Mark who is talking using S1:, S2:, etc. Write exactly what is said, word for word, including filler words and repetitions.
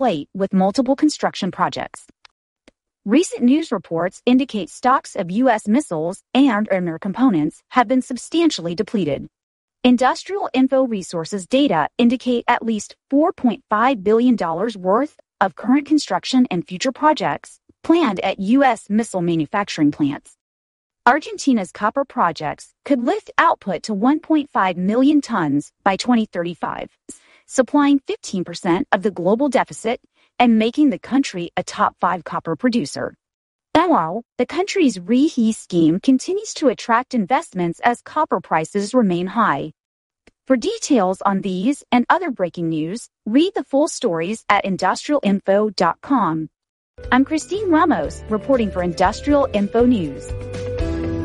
S1: plate with multiple construction projects. Recent news reports indicate stocks of U S missiles and their components have been substantially depleted. Industrial Info Resources data indicate at least four point five billion dollars worth of current construction and future projects planned at U S missile manufacturing plants. Argentina's copper projects could lift output to one point five million tons by twenty thirty-five, supplying fifteen percent of the global deficit and making the country a top five copper producer. Meanwhile, the country's ReHe scheme continues to attract investments as copper prices remain high. For details on these and other breaking news, read the full stories at industrial info dot com. I'm Christine Ramos, reporting for Industrial Info News.